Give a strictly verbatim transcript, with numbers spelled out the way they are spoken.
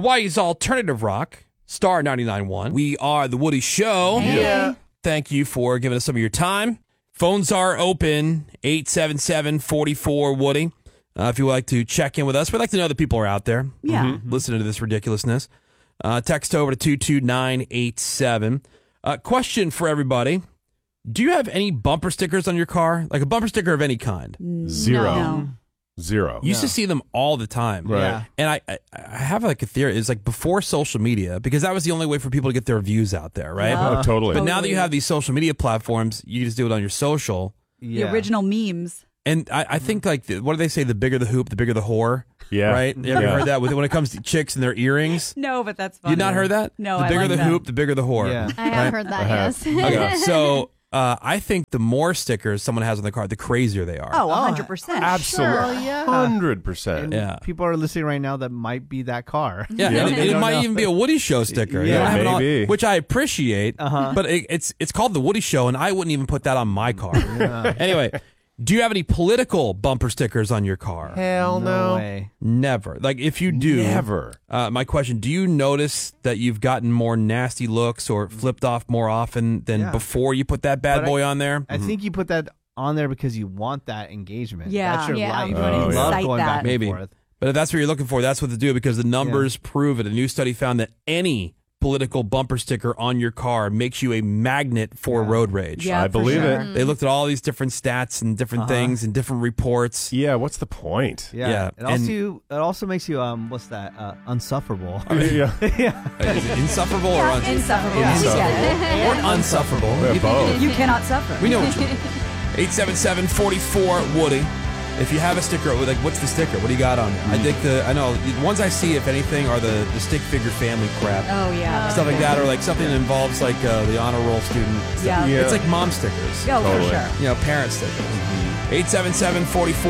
Hawaii's alternative rock, Star ninety-nine point one. We are The Woody Show. Hey. Yeah. Thank you for giving us some of your time. Phones are open, eight seven seven, four four, Woody. Uh, if you would like to check in with us, we'd like to know that people are out there Yeah. mm-hmm. listening to this ridiculousness. Uh, text over to two two nine eight seven. Uh, question for everybody. Do you have any bumper stickers on your car? Like a bumper sticker of any kind? Zero. No. Zero. You used to see them all the time. Right. Yeah. And I, I, I have like a theory. It's like before social media, because that was the only way for people to get their views out there, right? Yeah. Oh, totally. But now that you have these social media platforms, you just do it on your social. The original memes. And I, I think like, the, what do they say? The bigger the hoop, the bigger the whore. Yeah. Right? You ever Yeah. heard that with, when it comes to chicks and their earrings? No, but that's funny. You not heard that? No, The I bigger like the that. hoop, the bigger the whore. Yeah. I have heard that, I have. yes. Okay, so uh, I think the more stickers someone has on the car, the crazier they are. Oh, one hundred percent. Absolutely. yeah. Hundred percent. And Yeah. people are listening right now that might be that car. Yeah, Yeah. and it, They it don't might know. even be a Woody Show sticker. You Yeah, don't have it on- maybe. which I appreciate. Uh-huh. But it, it's it's called the Woody Show, and I wouldn't even put that on my car. Anyway, do you have any political bumper stickers on your car? Hell No no. way. Never. Like if you do, Never. Uh, my question: do you notice that you've gotten more nasty looks or flipped off more often than Yeah. before you put that bad But I- boy on there? I think you put that on there because you want that engagement. Yeah. That's your Yeah. life. You wanna you love incite going that. back and Maybe. forth. But if that's what you're looking for, that's what to do because the numbers prove it. A new study found that any political bumper sticker on your car makes you a magnet for road rage. Yeah, I for believe sure. it. They looked at all these different stats and different Uh-huh. things and different reports. Yeah. What's the point? Yeah. Yeah, It and- also you, it also makes you um what's that? Uh, unsufferable. yeah. yeah. Uh, Is it insufferable or Yeah, un- insufferable. Yeah. We get or unsufferable? Yeah, You- both. it. You cannot suffer. We know what you eight seven seven, four four, Woody. If you have a sticker, like what's the sticker? What do you got on it? I think the I know the ones I see, if anything, are the, the stick figure family crap. Oh, yeah. Stuff like that, or like something that involves like uh, the honor roll student. Yeah. Yeah. It's like mom stickers. Oh, Totally. for sure. You know, parent stickers. eight seven seven, four four